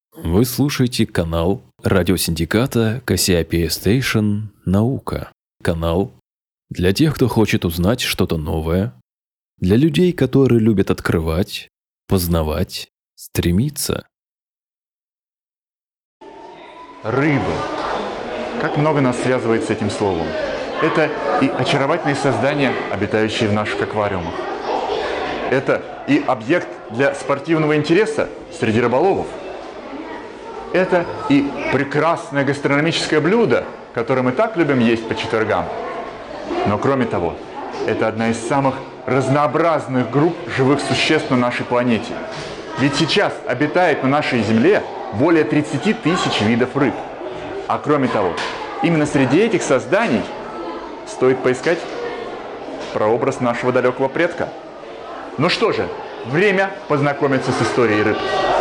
Вы слушаете канал радиосиндиката Cassiopeia Station «Наука». Канал для тех, кто хочет узнать что-то новое, для людей, которые любят открывать, познавать, стремиться. Рыбы. Как много нас связывает с этим словом. Это и очаровательные создания, обитающие в наших аквариумах. Это и объект для спортивного интереса среди рыболовов. Это и прекрасное гастрономическое блюдо, которое мы так любим есть по четвергам. Но кроме того, это одна из самых разнообразных групп живых существ на нашей планете. Ведь сейчас обитает на нашей Земле более 30 тысяч видов рыб. А кроме того, именно среди этих созданий стоит поискать прообраз нашего далекого предка. Ну что же, время познакомиться с историей рыб.